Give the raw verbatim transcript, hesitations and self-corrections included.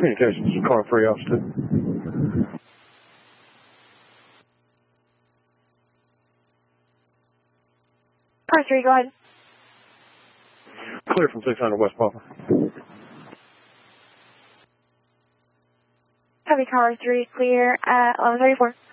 Communications, car three, Austin. Car three, go ahead. Clear from six hundred West Poplar. Copy, car three, clear at eleven thirty-four.